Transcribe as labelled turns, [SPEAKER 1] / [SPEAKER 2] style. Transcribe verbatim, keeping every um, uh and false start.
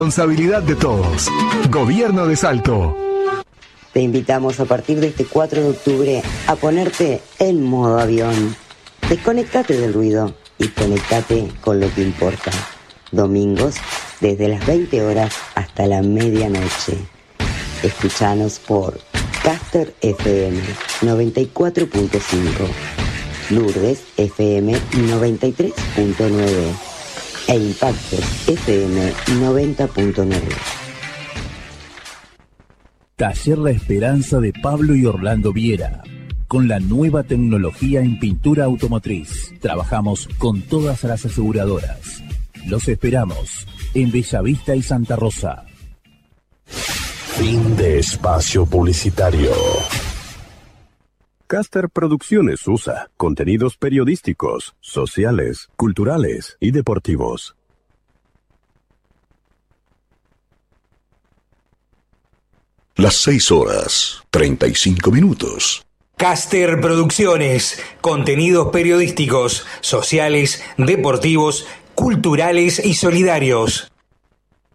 [SPEAKER 1] Responsabilidad de todos. Gobierno de Salto.
[SPEAKER 2] Te invitamos a partir de este cuatro de octubre a ponerte en modo avión. Desconectate del ruido y conectate con lo que importa. Domingos, desde las veinte horas hasta la medianoche. Escuchanos por Caster F M noventa y cuatro punto cinco, Lourdes F M noventa y tres punto nueve e Impactos F M noventa punto nueve.
[SPEAKER 3] Taller La Esperanza de Pablo y Orlando Viera. Con la nueva tecnología en pintura automotriz. Trabajamos con todas las aseguradoras. Los esperamos en Bellavista y Santa Rosa.
[SPEAKER 4] Fin de espacio publicitario.
[SPEAKER 5] Caster Producciones U S A. Contenidos periodísticos, sociales, culturales y deportivos.
[SPEAKER 4] Las seis horas, treinta y cinco minutos.
[SPEAKER 6] Caster Producciones. Contenidos periodísticos, sociales, deportivos, culturales y solidarios.